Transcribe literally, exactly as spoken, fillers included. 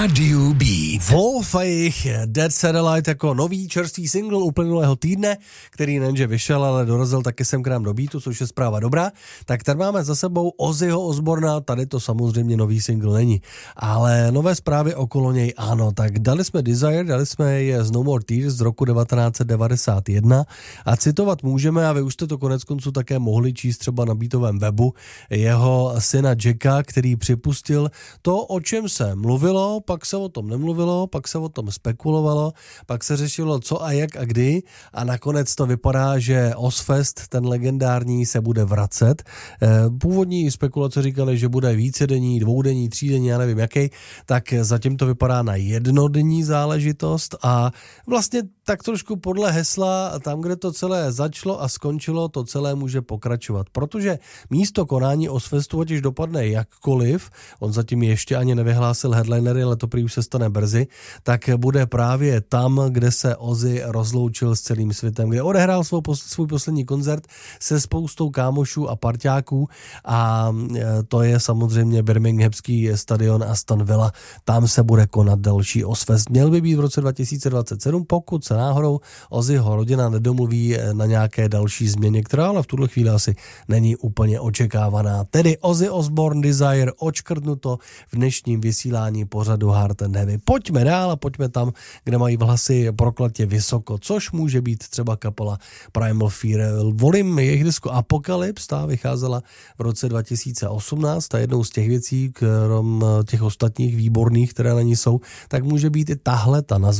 Radio Beat. Wolf a jejich Dead Satellite jako nový čerstvý single uplynulého týdne, který nejenže vyšel, ale dorazil taky sem k nám do beatu, což je zpráva dobrá. Tak tady máme za sebou Ozzyho Osborna, tady to samozřejmě nový single není, ale nové zprávy okolo něj ano. Tak dali jsme Desire, dali jsme je z No More Tears z roku devatenáct set devadesát jedna a citovat můžeme, a vy už jste to konec konců také mohli číst třeba na beatovém webu, jeho syna Jacka, který připustil to, o čem se mluvilo, pak se o tom nemluvilo, pak se o tom spekulovalo, pak se řešilo co a jak a kdy a nakonec to vypadá, že Ozzfest, ten legendární, se bude vracet. Původní spekulace říkali, že bude vícedenní, dvoudenní, třídenní, já nevím jaký, tak zatím to vypadá na jednodenní záležitost a vlastně tak trošku podle hesla, tam, kde to celé začalo a skončilo, to celé může pokračovat, protože místo konání Ozzfestu, ať už dopadne jakkoliv, on zatím ještě ani nevyhlásil headlinery, ale to prý už se stane brzy, tak bude právě tam, kde se Ozzy rozloučil s celým světem, kde odehrál svou, svůj poslední koncert se spoustou kámošů a parťáků a to je samozřejmě Birminghamský stadion Aston Villa. Tam se bude konat další Ozzfest. Měl by být v roce dva tisíce dvacet sedm, pokud se náhodou Ozzyho rodina nedomluví na nějaké další změně, která ale v tuhle chvíli asi není úplně očekávaná. Tedy Ozzy Osbourne Desire očkrtnuto v dnešním vysílání pořadu Hard and Heavy. Pojďme dál a pojďme tam, kde mají vlasy prokletě vysoko, což může být třeba kapela Primal Fear. Volím jejich disku Apocalypse, ta vycházela v roce dva tisíce osmnáct a jednou z těch věcí, krom těch ostatních výborných, které na ní jsou, tak může být i tahle, ta nazvaná